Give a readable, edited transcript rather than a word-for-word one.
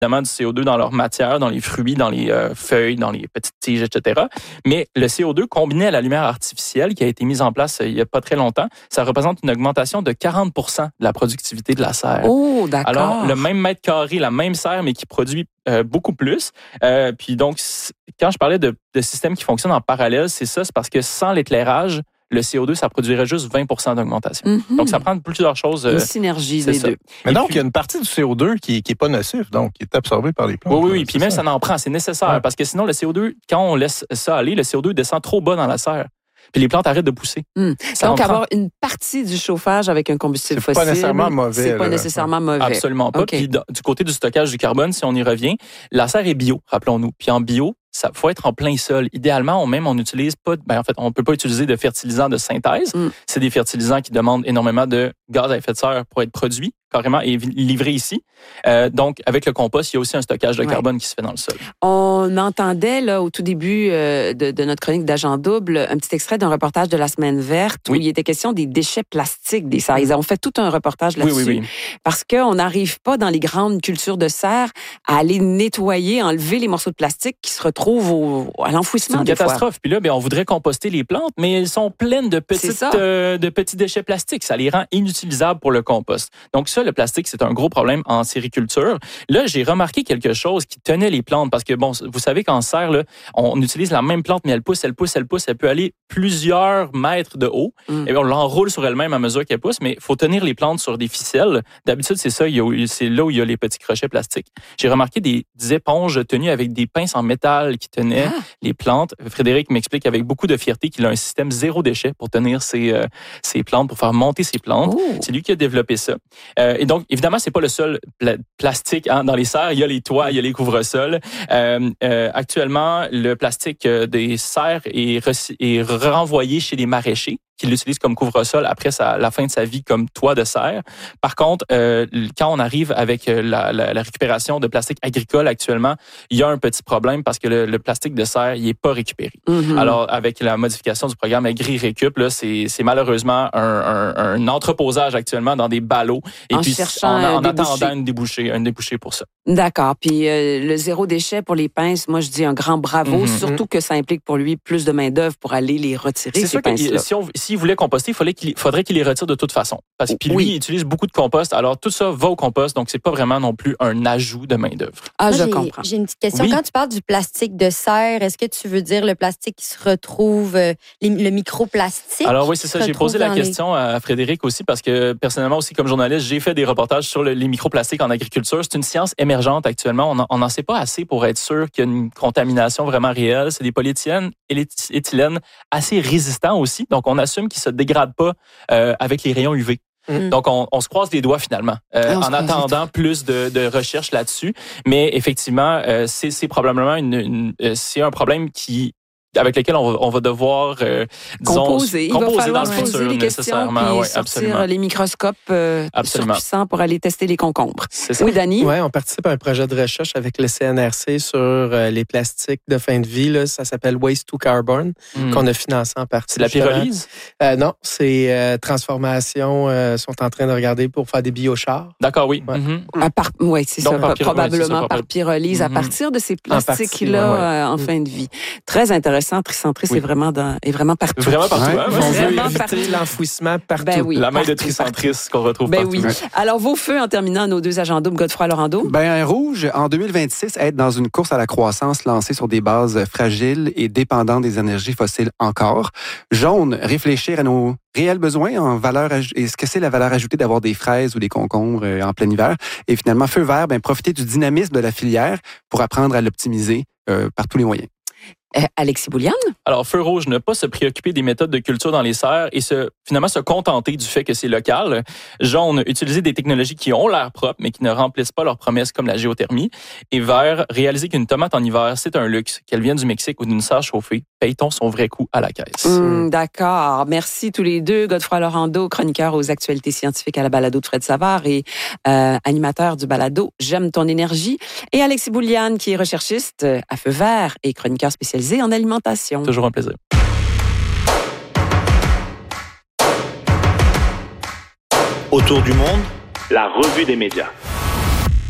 évidemment du CO2 dans leur matière, dans les fruits, dans les feuilles, dans les petites tiges, etc. Mais le CO2 combiné à la lumière artificielle qui a été mise en place il y a pas très longtemps, ça représente une augmentation de 40% de la productivité de la serre. Oh, d'accord. Alors, le même mètre carré, la même serre, mais qui produit beaucoup plus. Puis donc, quand je parlais de systèmes qui fonctionnent en parallèle, c'est parce que sans l'éclairage, le CO2, ça produirait juste 20% d'augmentation. Mm-hmm. Donc, ça prend plusieurs choses. Une synergie des deux. Mais donc, il y a une partie du CO2 qui est pas nocif, donc qui est absorbé par les plantes. Oui. Puis même, ça en prend. C'est nécessaire parce que sinon, le CO2, quand on laisse ça aller, le CO2 descend trop bas dans la serre. Puis les plantes arrêtent de pousser. Donc, avoir une partie du chauffage avec un combustible fossile, c'est pas nécessairement mauvais. C'est pas nécessairement mauvais. Absolument pas. Okay. Puis du côté du stockage du carbone, si on y revient, la serre est bio, rappelons-nous. Puis en bio, ça faut être en plein sol. Idéalement, on n'utilise pas, on peut pas utiliser de fertilisants de synthèse. C'est des fertilisants qui demandent énormément de gaz à effet de serre pour être produits carrément et livrés ici. Donc, avec le compost, il y a aussi un stockage de carbone qui se fait dans le sol. On entendait là au tout début de notre chronique d'Agent Double un petit extrait d'un reportage de la Semaine verte où il était question des déchets plastiques des serres. Ils ont fait tout un reportage là-dessus. Oui. Parce qu'on n'arrive pas dans les grandes cultures de serre à aller nettoyer, enlever les morceaux de plastique qui se retrouvent à l'enfouissement. C'est une catastrophe. Puis là, on voudrait composter les plantes, mais elles sont pleines de petits déchets plastiques. Ça les rend inutilisables pour le compost. Donc ça, le plastique, c'est un gros problème en sériculture. Là, j'ai remarqué quelque chose qui tenait les plantes parce que, vous savez qu'en serre, là, on utilise la même plante, mais elle pousse. Elle peut aller plusieurs mètres de haut. Et on l'enroule sur elle-même à mesure qu'elle pousse, mais il faut tenir les plantes sur des ficelles. D'habitude, c'est ça. C'est là où il y a les petits crochets plastiques. J'ai remarqué des éponges tenues avec des pinces en métal qui tenaient les plantes. Frédéric m'explique avec beaucoup de fierté qu'il a un système zéro déchet pour tenir ses plantes, pour faire monter ses plantes. C'est lui qui a développé ça. Et donc, évidemment, c'est pas le seul plastique dans les serres. Il y a les toits, il y a les couvre-sols. Actuellement, le plastique des serres est renvoyé chez les maraîchers qui l'utilisent comme couvre-sol après la fin de sa vie comme toit de serre. Par contre, quand on arrive avec la récupération de plastique agricole actuellement, il y a un petit problème parce que le plastique de serre, il est pas récupéré. Alors, avec la modification du programme Agri-Récup, là, c'est malheureusement un entreposage actuellement dans des ballots. Et puis, en attendant un débouché pour ça. D'accord. Puis, le zéro déchet pour les pinces, moi, je dis un grand bravo, surtout que ça implique pour lui plus de main-d'œuvre pour aller les retirer, ces pinces-là. S'il voulait composter, il faudrait qu'il les retire de toute façon. Parce que lui, il utilise beaucoup de compost. Alors, tout ça va au compost. Donc, c'est pas vraiment non plus un ajout de main-d'œuvre. Je comprends. J'ai une petite question. Quand tu parles du plastique de serre, est-ce que tu veux dire le plastique qui se retrouve, le microplastique? Alors oui, c'est ça. J'ai posé la question à Frédéric aussi parce que personnellement aussi, comme journaliste, j'ai fait des reportages sur les microplastiques en agriculture. C'est une science émergente actuellement. On n'en sait pas assez pour être sûr qu'il y a une contamination vraiment réelle. C'est des polyéthylènes et l'éthylène assez résistants aussi. Donc, on assume qu'ils se dégradent pas avec les rayons UV. Donc, on se croise les doigts finalement en attendant plus de recherches là-dessus. Mais effectivement, c'est probablement c'est un problème avec lequel on va devoir composer dans falloir le poser futur les questions puis sortir les microscopes surpuissants pour aller tester les concombres. Oui, Dany? Oui, on participe à un projet de recherche avec le CNRC sur les plastiques de fin de vie. Là. Ça s'appelle Waste to Carbon, qu'on a financé en partie. C'est la pyrolyse? Non, c'est transformation. Sont en train de regarder pour faire des biochars. D'accord, oui. Ouais. Oui, c'est ça. Probablement par pyrolyse à partir de ces plastiques-là en fin de vie. Très intéressant. Tricentris est vraiment partout. Vraiment partout. On veut éviter l'enfouissement partout. Ben oui, la main de Tricentris qu'on retrouve partout. Oui. Alors, vos feux en terminant nos deux agents doubles, Godefroy Laurando? Rouge, en 2026, être dans une course à la croissance lancée sur des bases fragiles et dépendantes des énergies fossiles encore. Jaune, réfléchir à nos réels besoins en valeur et ce que c'est la valeur ajoutée d'avoir des fraises ou des concombres en plein hiver. Et finalement, feu vert, profiter du dynamisme de la filière pour apprendre à l'optimiser par tous les moyens. Alexis Bouliane? Alors, feu rouge, ne pas se préoccuper des méthodes de culture dans les serres et finalement se contenter du fait que c'est local. Jaune, utiliser des technologies qui ont l'air propres, mais qui ne remplissent pas leurs promesses comme la géothermie. Et vert, réaliser qu'une tomate en hiver, c'est un luxe, qu'elle vienne du Mexique ou d'une serre chauffée. Paye-t-on son vrai coût à la caisse? D'accord. Merci tous les deux. Godefroy Laurando, chroniqueur aux actualités scientifiques à la balado de Fred Savard et animateur du balado J'aime ton énergie. Et Alexis Bouliane, qui est recherchiste à Feu vert et chroniqueur spécialisé en alimentation. Toujours un plaisir. Autour du monde, la revue des médias.